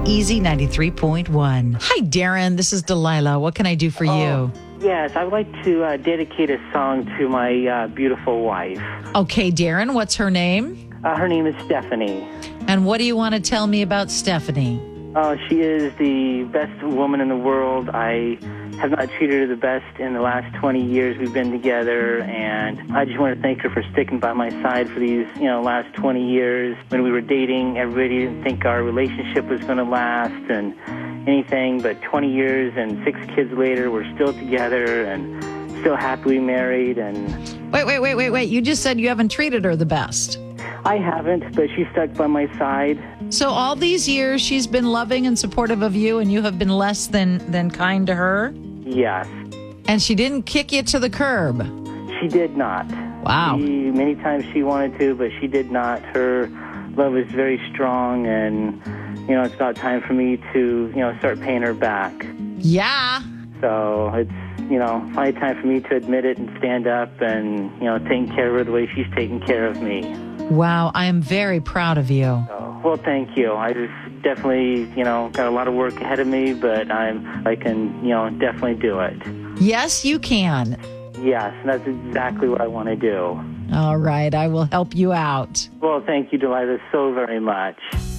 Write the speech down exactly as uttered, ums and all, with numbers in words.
Easy ninety-three point one. Hi, Darren. This is Delilah. What can I do for Oh, you? Yes, I would like to uh, dedicate a song to my uh, beautiful wife. Okay, Darren, what's her name? Uh, her name is Stephanie. And what do you want to tell me about Stephanie? Uh, she is the best woman in the world. I have not treated her the best in the last twenty years we've been together, and I just want to thank her for sticking by my side for these, you know, last twenty years. When we were dating, everybody didn't think our relationship was going to last and anything, but twenty years and six kids later, we're still together and still happily married. And Wait, wait, wait, wait, wait. You just said you haven't treated her the best. I haven't, but she stuck by my side. So all these years, she's been loving and supportive of you, and you have been less than, than kind to her? Yes. And she didn't kick you to the curb? She did not. Wow. She, many times she wanted to, but she did not. Her love is very strong, and, you know, it's about time for me to, you know, start paying her back. Yeah. So it's, you know, finally time for me to admit it and stand up and, you know, taking care of her the way she's taking care of me. Wow, I am very proud of you. So, well, thank you. I just definitely, you know, got a lot of work ahead of me, but I'm, I can, you know, definitely do it. Yes, you can. Yes, and that's exactly what I want to do. All right, I will help you out. Well, thank you, Delilah, so very much.